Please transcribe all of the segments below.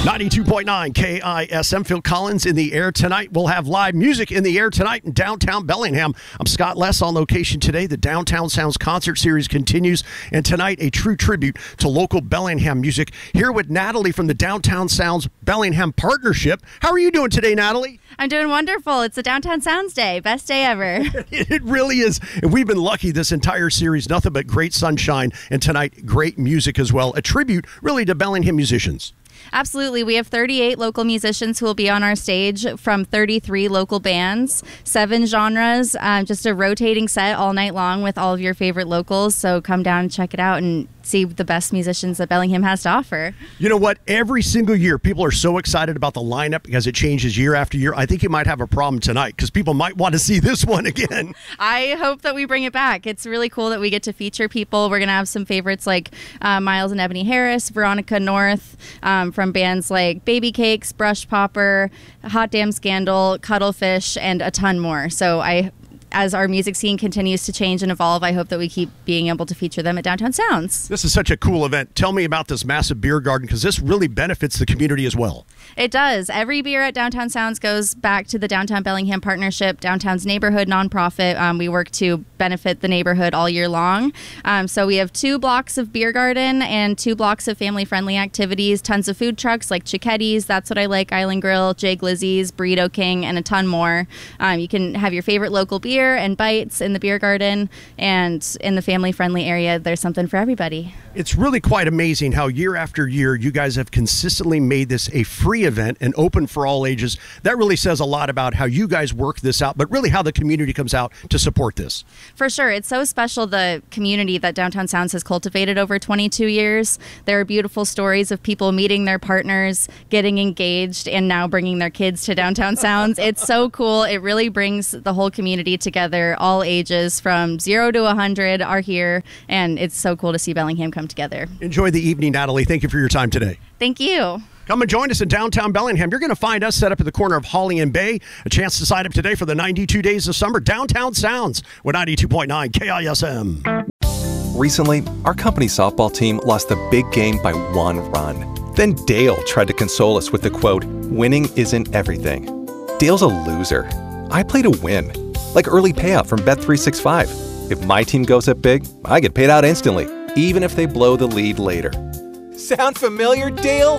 92.9 KISM. Phil Collins in the air tonight. We'll have live music in the air tonight in downtown Bellingham. I'm Scott Less on location today. The Downtown Sounds concert series continues, and tonight a true tribute to local Bellingham music. Here with Natalie from the Downtown Sounds Bellingham Partnership. How are you doing today, Natalie? I'm doing wonderful. It's a Downtown Sounds Day. Best day ever. It really is. And we've been lucky this entire series. Nothing but great sunshine. And tonight, great music as well. A tribute really to Bellingham musicians. Absolutely. We have 38 local musicians who will be on our stage from 33 local bands, 7 genres, just a rotating set all night long with all of your favorite locals. So come down and check it out and see the best musicians that Bellingham has to offer. You know what? Every single year, people are so excited about the lineup because it changes year after year. I think you might have a problem tonight because people might want to see this one again. I hope that we bring it back. It's really cool that we get to feature people. We're going to have some favorites like Miles and Ebony Harris, Veronica North, from bands like Baby Cakes, Brush Popper, Hot Damn Scandal, Cuttlefish, and a ton more. So as our music scene continues to change and evolve, I hope that we keep being able to feature them at Downtown Sounds. This is such a cool event. Tell me about this massive beer garden, because this really benefits the community as well. It does. Every beer at Downtown Sounds goes back to the Downtown Bellingham Partnership, Downtown's neighborhood nonprofit. We work to benefit the neighborhood all year long. So we have 2 blocks of beer garden and 2 blocks of family-friendly activities, tons of food trucks like Cicchetti's, That's What I Like, Island Grill, Jay Glizzy's, Burrito King, and a ton more. You can have your favorite local beer and bites in the beer garden, and in the family-friendly area, there's something for everybody. It's really quite amazing how year after year you guys have consistently made this a free event and open for all ages. That really says a lot about how you guys work this out, but really how the community comes out to support this. For sure. It's so special, the community that Downtown Sounds has cultivated over 22 years. There are beautiful stories of people meeting their partners, getting engaged, and now bringing their kids to Downtown Sounds. It's so cool. It really brings the whole community together. All ages from 0 to 100 are here, and it's so cool to see Bellingham come together. Enjoy the evening, Natalie. Thank you for your time today. Thank you. Come and join us in downtown Bellingham. You're going to find us set up at the corner of Holly and Bay. A chance to sign up today for the 92 Days of Summer Downtown Sounds with 92.9 KISM. Recently, our company's softball team lost the big game by 1 run. Then Dale tried to console us with the quote, "Winning isn't everything." Dale's a loser. I play to win, like early payout from Bet365. If my team goes up big, I get paid out instantly, even if they blow the lead later. Sound familiar, Dale?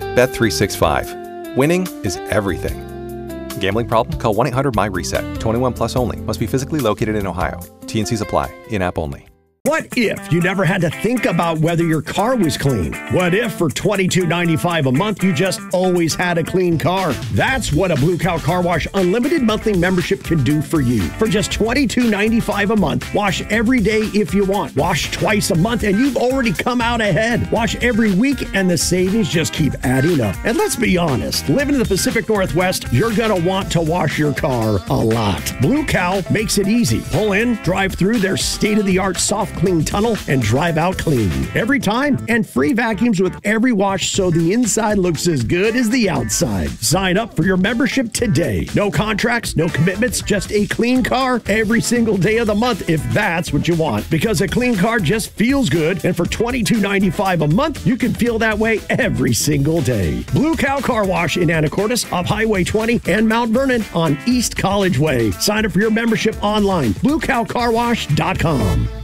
Bet365. Winning is everything. Gambling problem? Call 1-800-MY-RESET. 21 plus only. Must be physically located in Ohio. T&Cs apply. In-app only. What if you never had to think about whether your car was clean? What if for $22.95 a month you just always had a clean car? That's what a Blue Cow Car Wash Unlimited monthly membership can do for you. For just $22.95 a month, wash every day if you want. Wash twice a month and you've already come out ahead. Wash every week and the savings just keep adding up. And let's be honest, living in the Pacific Northwest, you're going to want to wash your car a lot. Blue Cow makes it easy. Pull in, drive through their state-of-the-art soft clean tunnel and drive out clean every time, and free vacuums with every wash so the inside looks as good as the outside. Sign up for your membership today. No contracts, no commitments, just a clean car every single day of the month if that's what you want, because a clean car just feels good, and for $22.95 a month you can feel that way every single day. Blue Cow Car Wash in Anacortes off Highway 20 and Mount Vernon on East College Way. Sign up for your membership online, bluecowcarwash.com.